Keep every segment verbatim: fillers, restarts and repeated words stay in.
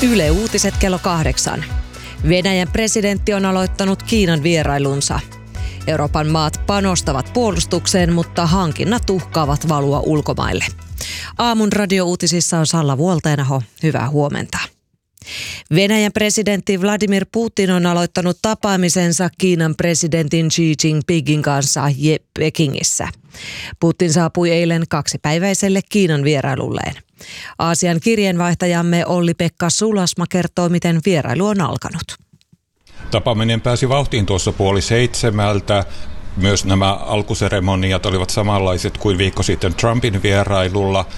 Yle Uutiset kello kahdeksan. Venäjän presidentti on aloittanut Kiinan vierailunsa. Euroopan maat panostavat puolustukseen, mutta hankinnat uhkaavat valua ulkomaille. Aamun radiouutisissa on Salla Vuolteenaho. Hyvää huomenta. Venäjän presidentti Vladimir Putin on aloittanut tapaamisensa Kiinan presidentin Xi Jinpingin kanssa Pekingissä. Putin saapui eilen kaksipäiväiselle Kiinan vierailulleen. Aasian kirjeenvaihtajamme Olli-Pekka Sulasma kertoo, miten vierailu on alkanut. Tapaaminen pääsi vauhtiin tuossa puoli seitsemältä. Myös nämä alkuseremoniat olivat samanlaiset kuin viikko sitten Trumpin vierailulla.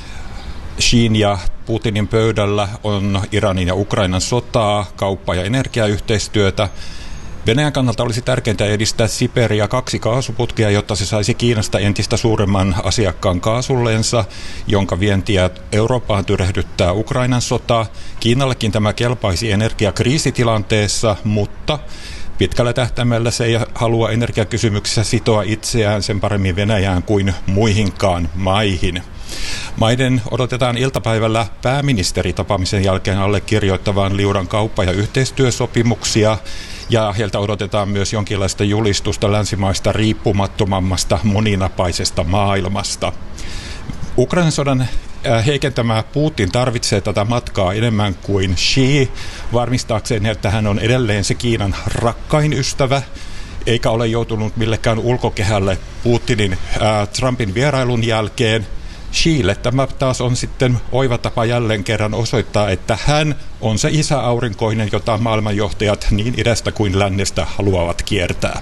Xin ja Putinin pöydällä on Iranin ja Ukrainan sotaa, kauppa- ja energiayhteistyötä. Venäjän kannalta olisi tärkeintä edistää Siperia kaksi kaasuputkia, jotta se saisi Kiinasta entistä suuremman asiakkaan kaasullensa, jonka vientiä Eurooppaan tyrehdyttää Ukrainan sota. Kiinallekin tämä kelpaisi energiakriisitilanteessa, mutta pitkällä tähtäimellä se ei halua energiakysymyksissä sitoa itseään sen paremmin Venäjään kuin muihinkaan maihin. Maiden odotetaan iltapäivällä pääministeritapaamisen jälkeen allekirjoittavan liudan kauppa- ja yhteistyösopimuksia, ja heiltä odotetaan myös jonkinlaista julistusta länsimaista riippumattomammasta moninapaisesta maailmasta. Ukrainan sodan heikentämä Putin tarvitsee tätä matkaa enemmän kuin Xi varmistaakseen, että hän on edelleen se Kiinan rakkain ystävä, eikä ole joutunut millekään ulkokehälle Putinin ää, Trumpin vierailun jälkeen. Xille tämä taas on sitten oiva tapa jälleen kerran osoittaa, että hän on se isä aurinkoinen, jota maailmanjohtajat niin idästä kuin lännestä haluavat kiertää.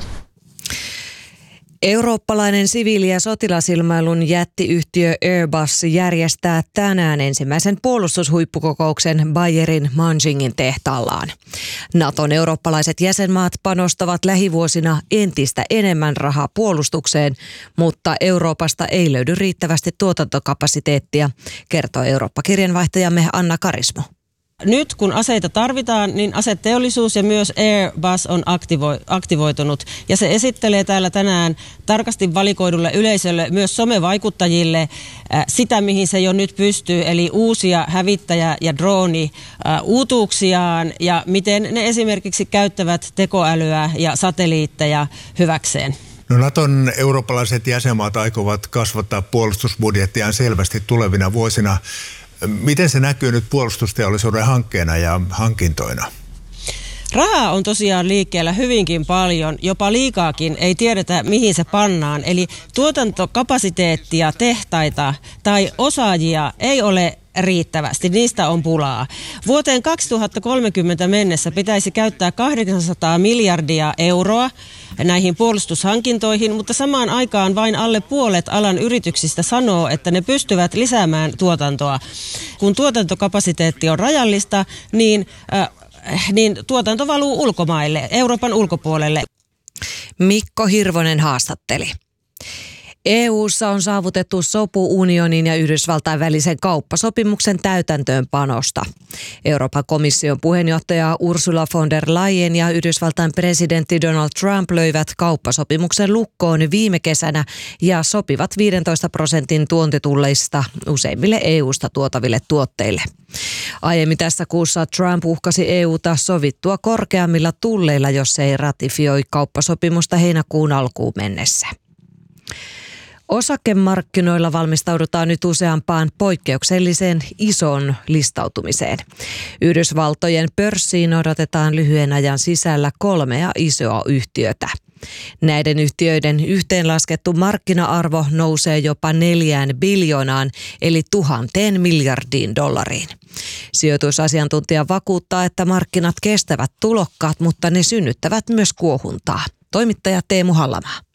Eurooppalainen siviili- ja sotilasilmailun jättiyhtiö Airbus järjestää tänään ensimmäisen puolustushuippukokouksen Bayerin Manjingin tehtaallaan. Naton eurooppalaiset jäsenmaat panostavat lähivuosina entistä enemmän rahaa puolustukseen, mutta Euroopasta ei löydy riittävästi tuotantokapasiteettia, kertoo Eurooppa-kirjanvaihtajamme Anna Karismo. Nyt kun aseita tarvitaan, niin aseteollisuus ja myös Airbus on aktivo- aktivoitunut. Ja se esittelee täällä tänään tarkasti valikoidulle yleisölle, myös somevaikuttajille, äh, sitä mihin se jo nyt pystyy. Eli uusia hävittäjä- ja drooni-uutuuksiaan ja miten ne esimerkiksi käyttävät tekoälyä ja satelliitteja hyväkseen. No Naton eurooppalaiset jäsenmaat aikovat kasvattaa puolustusbudjettiaan selvästi tulevina vuosina. Miten se näkyy nyt puolustusteollisuuden hankkeena ja hankintoina? Rahaa on tosiaan liikkeellä hyvinkin paljon, jopa liikaakin, ei tiedetä mihin se pannaan. Eli tuotantokapasiteettia, tehtaita tai osaajia ei ole riittävästi, niistä on pulaa. Vuoteen kaksituhattakolmekymmentä mennessä pitäisi käyttää kahdeksansataa miljardia euroa näihin puolustushankintoihin, mutta samaan aikaan vain alle puolet alan yrityksistä sanoo, että ne pystyvät lisäämään tuotantoa. Kun tuotantokapasiteetti on rajallista, niin, äh, niin tuotanto valuu ulkomaille, Euroopan ulkopuolelle. Mikko Hirvonen haastatteli. E U:ssa on saavutettu sopu unionin ja Yhdysvaltain välisen kauppasopimuksen täytäntöönpanosta. Euroopan komission puheenjohtaja Ursula von der Leyen ja Yhdysvaltain presidentti Donald Trump löivät kauppasopimuksen lukkoon viime kesänä ja sopivat viisitoista prosentin tuontitulleista useimmille E U:sta tuotaville tuotteille. Aiemmin tässä kuussa Trump uhkasi E U:ta sovittua korkeammilla tulleilla, jos se ei ratifioi kauppasopimusta heinäkuun alkuun mennessä. Osakemarkkinoilla valmistaudutaan nyt useampaan poikkeukselliseen ison listautumiseen. Yhdysvaltojen pörssiin odotetaan lyhyen ajan sisällä kolmea isoa yhtiötä. Näiden yhtiöiden yhteenlaskettu markkina-arvo nousee jopa neljään biljoonaan eli tuhanteen miljardiin dollariin. Sijoitusasiantuntija vakuuttaa, että markkinat kestävät tulokkaat, mutta ne synnyttävät myös kuohuntaa. Toimittaja Teemu Hallamaa.